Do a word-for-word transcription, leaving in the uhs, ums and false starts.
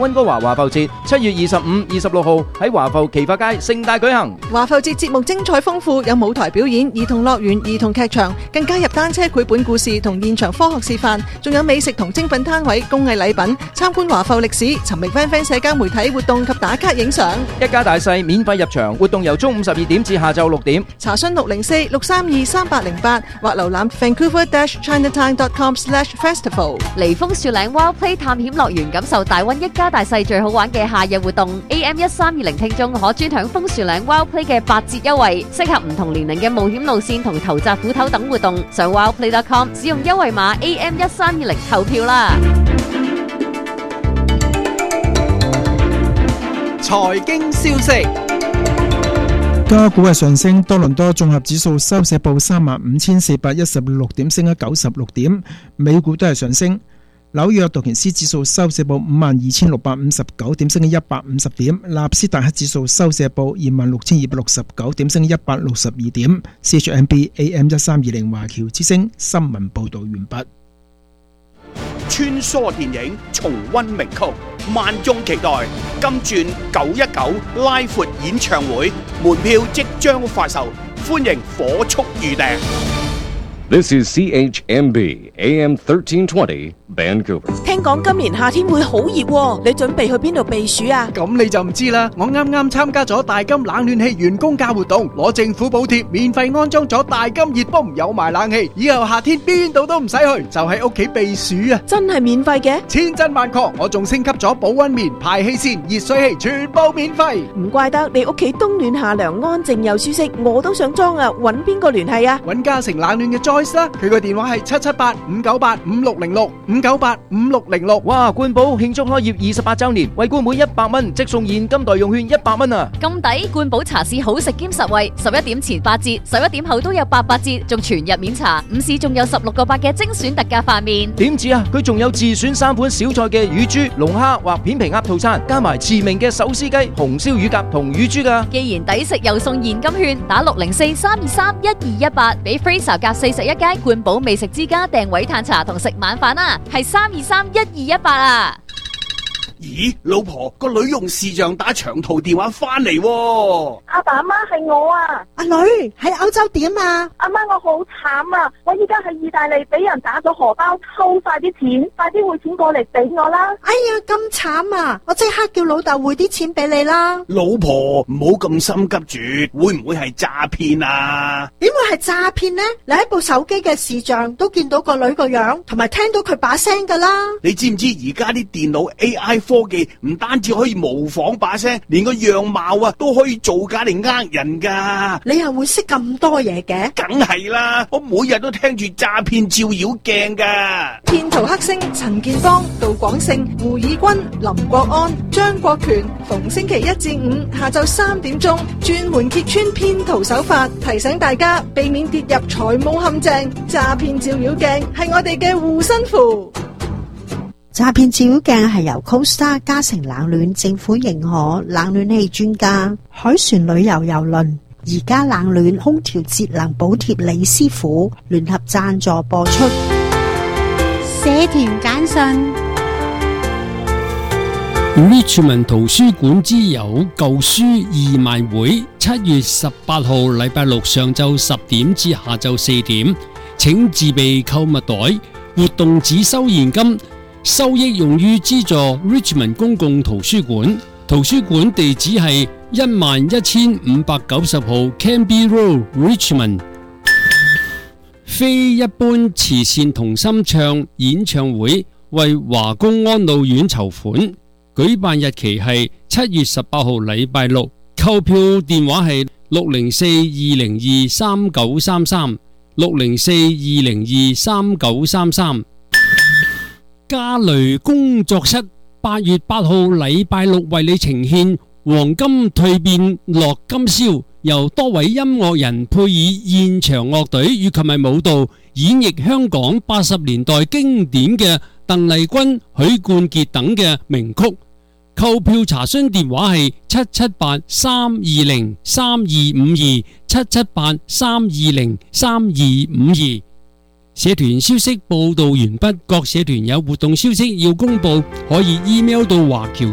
溫哥華華埠節，七月二十五、二十六號喺華埠奇發街盛大舉行。 華埠節節目精彩豐富，有舞台表演、兒童樂園、兒童劇場，更加入單車繪本故事同現場科學示範，仲有美食同精品攤位、工藝禮品，參觀華埠歷史，尋覓 friend friend 社交媒體活動及打卡影相。 一家大細免費入場，活動由中午十二點至下晝六點。 查詢六零四六三二三八零八或瀏覽 vancouver dash chinatown dot com slash festival。 嚟楓樹嶺 Wild Play 探險樂園，感受大溫一家大細最好玩嘅夏日活動。A M 一三二零聽眾可專享楓樹嶺 Wild Play 嘅八折優惠，適合唔同年齡嘅冒險路線同投擲斧頭等活動。上 wildplay dot com 使用優惠碼 A M 一三二零投票啦！ 財經消息， 加股嘅上升，多倫多綜合指數收市報三萬五千四百一十六點，升咗九十六點。美股都係上升，紐約道瓊斯指數收市報五萬二千六百五十九點，升咗一百五十點。納斯達克指數收市報二萬六千二百六十九點，升一百六十二點。C H M B A M 一三二零華僑之聲新聞報道完畢。 穿梭電影，重溫名曲，萬眾期待金鑽九一九拉闊演唱會，門票即將發售，歡迎火速預訂。 This is C H M B A M thirteen twenty Vancouver。 聽講今年夏天會好熱喎，你準備去邊度避暑啊？ 咁你就唔知啦。我啱啱參加咗大金冷暖氣員工價活動，攞政府補貼，免費安裝咗大金熱泵，有埋冷氣，以後夏天邊度都唔使去，就喺屋企避暑啊！ 真係免費嘅？ 千真萬確，我仲升級咗保溫棉、排氣扇、熱水器，全部免費。 唔怪得你屋企冬暖夏涼，安靜又舒適，我都想裝啊！搵邊個聯繫啊？ 搵嘉誠冷暖嘅 Joyce 啦，佢個電話係七七八五九八五六零六五九八五六零六。 哇！冠寶慶祝開業二十八週年，為冠每一百蚊即送現金代用券一百蚊啊！ 咁抵！冠寶茶市好食兼實惠，十一點前八折，十一點後都有八八折，仲全日免茶。午市仲有十六個八嘅精選特價飯麵。 點止啊！佢仲有自選三款小菜嘅乳豬、龍蝦或片皮鴨套餐，加埋馳名嘅手撕雞、紅燒乳鴿同乳豬噶。 既然抵食又送現金券，打六零四三二三一二一八，俾 Fraser 夾四十一街冠寶美食之家訂位嘆茶同食晚飯啊！係三二三一二一八啊！ 咦，老婆，個女用視像打長途電話翻嚟喎。 阿爸阿媽係我啊。 阿女喺歐洲點啊？ 阿媽我好慘啊！我依家喺意大利俾人打咗荷包，偷晒啲錢，快啲匯錢過嚟俾我啦！ 哎呀，咁慘啊！我即刻叫老豆匯啲錢俾你啦。 老婆唔好咁心急住，會唔會係詐騙啊？ 點會係詐騙呢？你喺部手機嘅視像都見到個女個樣，同埋聽到佢把聲噶啦。 你知唔知而家啲電腦 A I 科技唔單止可以模仿把聲，連個樣貌啊都可以造假嚟呃人噶。 你又會識咁多嘢嘅？ 梗係啦，我每日都聽住詐騙照妖鏡噶。 騙徒黑星陳建邦、杜廣勝、胡以軍、林國安、張國權，逢星期一至五下晝三點鐘，專門揭穿騙徒手法，提醒大家避免跌入財務陷阱。詐騙照妖鏡係我哋嘅護身符。 詐騙照妖鏡係由 Costa 嘉誠冷暖政府認可冷暖氣專家海船旅遊郵輪而家冷暖空調節能補貼李師傅聯合贊助播出。 社團簡訊 Richmond 圖書館之友舊書義賣會，七月十八號禮拜六上晝十點至下晝四點，請自備購物袋，活動只收現金，收益用於資助 Richmond 公共圖書館。圖書館地址係一萬一千五百九十號 Canby Road Richmond。非一般慈善同心唱演唱會為華工安老院籌款，舉辦日期係七月十八號禮拜六，購票電話係六零四二零二三九三三六零四二零二三九三三。嘉雷工作室八月八號禮拜六為你呈獻黃金蛻變樂今宵，由多位音樂人配以現場樂隊以及埋舞蹈演繹香港八十年代經典嘅鄧麗君、許冠傑等嘅名曲。購票查詢電話係七七八三二零三二五二七七八三二零三二五二。社團消息報道完畢，各社團有活動消息要公布，可以 email 到華僑